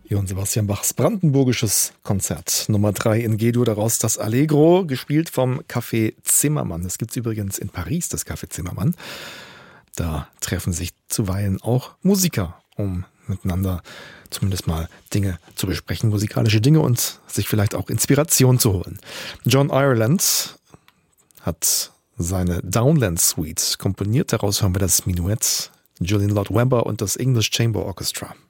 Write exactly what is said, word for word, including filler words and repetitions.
Johann Sebastian Bachs brandenburgisches Konzert Nummer drei in G-Dur, daraus das Allegro, gespielt vom Café Zimmermann. Das gibt es übrigens in Paris, das Café Zimmermann. Da treffen sich zuweilen auch Musiker, um miteinander zumindest mal Dinge zu besprechen, musikalische Dinge und sich vielleicht auch Inspiration zu holen. John Ireland hat seine Downland Suite komponiert, daraus hören wir das Minuett, Julian Lord Webber und das English Chamber Orchestra.